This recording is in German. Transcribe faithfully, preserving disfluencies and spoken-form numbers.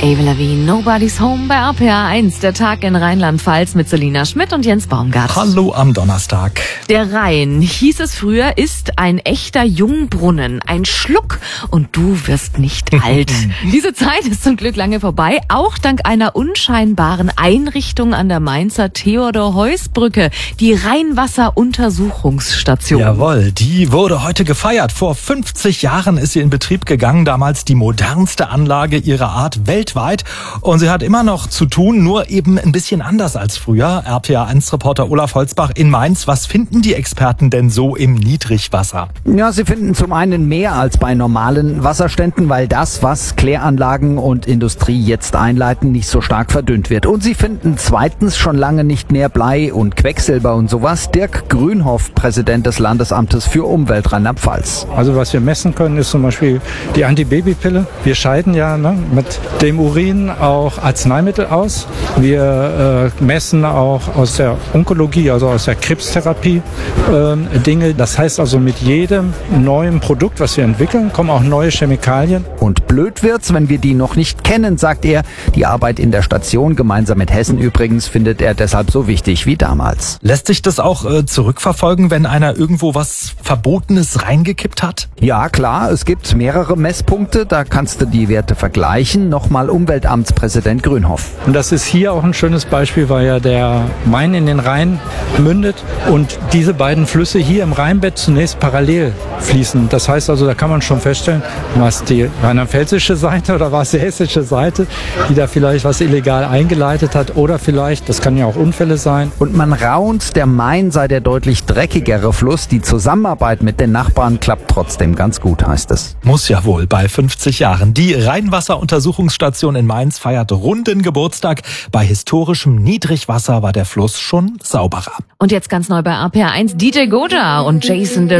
Avril Lavigne, Nobody's Home bei R P R eins. Der Tag in Rheinland-Pfalz mit Selina Schmidt und Jens Baumgart. Hallo am Donnerstag. Der Rhein, hieß es früher, ist ein echter Jungbrunnen. Ein Schluck und du wirst nicht alt. Diese Zeit ist zum Glück lange vorbei, auch dank einer unscheinbaren Einrichtung an der Mainzer Theodor-Heuss-Brücke, die Rheinwasser-Untersuchungsstation. Jawohl, die wurde heute gefeiert. Vor fünfzig Jahren ist sie in Betrieb gegangen, damals die modernste Anlage ihrer Art weltweit. Und sie hat immer noch zu tun, nur eben ein bisschen anders als früher. R P R eins Reporter Olaf Holzbach in Mainz. Was finden die Experten denn so im Niedrigwasser? Ja, sie finden zum einen mehr als bei normalen Wasserständen, weil das, was Kläranlagen und Industrie jetzt einleiten, nicht so stark verdünnt wird. Und sie finden zweitens schon lange nicht mehr Blei und Quecksilber und sowas. Dirk Grünhoff, Präsident des Landesamtes für Umwelt Rheinland-Pfalz. Also was wir messen können, ist zum Beispiel die Antibabypille. Wir scheiden ja ne, mit dem Urin auch Arzneimittel aus. Wir äh, messen auch aus der Onkologie, also aus der Krebstherapie äh, Dinge. Das heißt also, mit jedem neuen Produkt, was wir entwickeln, kommen auch neue Chemikalien. Und blöd wird's, wenn wir die noch nicht kennen, sagt er. Die Arbeit in der Station, gemeinsam mit Hessen übrigens, findet er deshalb so wichtig wie damals. Lässt sich das auch äh, zurückverfolgen, wenn einer irgendwo was Verbotenes reingekippt hat? Ja, klar, es gibt mehrere Messpunkte, da kannst du die Werte vergleichen. Nochmal Umweltamtspräsident Grünhoff. Und das ist hier auch ein schönes Beispiel, weil ja der Main in den Rhein mündet und diese beiden Flüsse hier im Rheinbett zunächst parallel fließen. Das heißt also, da kann man schon feststellen, war es die rheinland-pfälzische Seite oder war es die hessische Seite, die da vielleicht was illegal eingeleitet hat oder vielleicht, das kann ja auch Unfälle sein. Und man raunt, der Main sei der deutlich dreckigere Fluss. Die Zusammenarbeit mit den Nachbarn klappt trotzdem ganz gut, heißt es. Muss ja wohl bei fünfzig Jahren. Die Rheinwasseruntersuchungsstation in Mainz feiert runden Geburtstag. Bei historischem Niedrigwasser war der Fluss schon sauberer. Und jetzt ganz neu bei R P R eins, D J Goja und Jason